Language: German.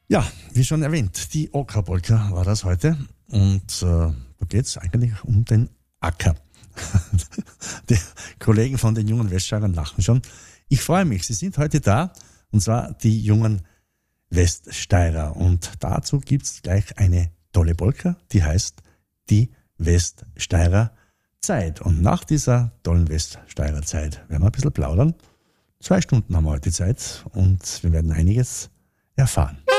Ja, wie schon erwähnt, die Oka-Polka war das heute. Und da geht es eigentlich um den Acker. Die Kollegen von den jungen Weststeirern lachen schon. Ich freue mich, Sie sind heute da, und zwar die jungen Weststeirer. Und dazu gibt's gleich eine tolle Polka, die heißt die Weststeirer Zeit. Und nach dieser tollen Weststeirer Zeit werden wir ein bisschen plaudern. 2 Stunden haben wir heute Zeit und wir werden einiges erfahren.